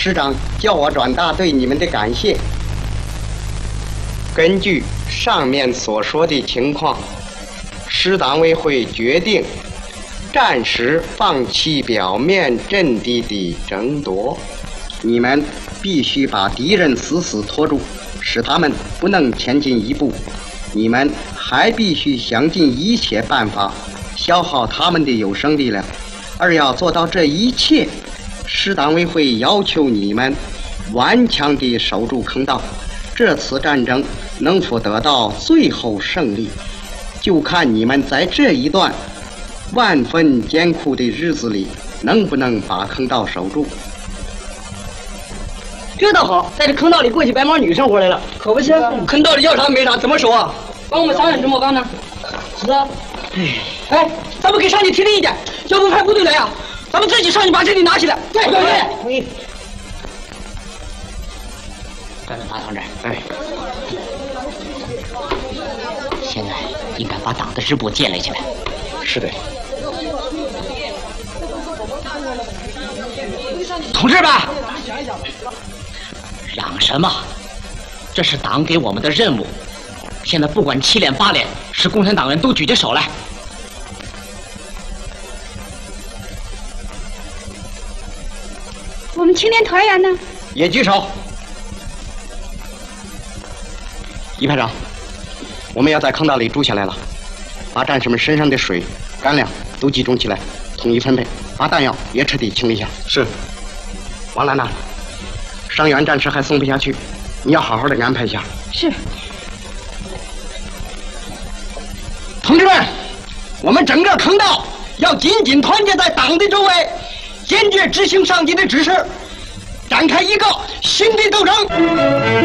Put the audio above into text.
师长叫我转达对你们的感谢。根据上面所说的情况，市党委会决定暂时放弃表面阵地的争夺，你们必须把敌人死死拖住，使他们不能前进一步。你们还必须想尽一切办法消耗他们的有生力量，而要做到这一切，市党委会要求你们顽强地守住坑道。这次战争能否得到最后胜利，就看你们在这一段万分艰苦的日子里能不能把坑道守住。 这倒好，在这坑道里过起白毛女生活来了，可不行。坑道里要啥没啥，怎么守啊？帮我们想想怎么办呢？是啊。哎，咱们给上去提炼一点，要不派部队来呀？咱们自己上去把阵地拿起来。对。同意。 马同志， 哎， 现在应该把党的支部建立起来。 是的。 同志们，嚷什么？这是党给我们的任务。现在不管7连8连，是共产党员都举起手来。 我们青年团员呢？ 也举手。一排长，我们要在坑道里住下来了，把战士们身上的水、干粮都集中起来，统一分配，把弹药也彻底清理一下。是。王兰呐，伤员战士还送不下去，你要好好的安排一下。 是。 同志们，我们整个坑道要紧紧团结在党的周围，坚决执行上级的指示，展开一个新的斗争。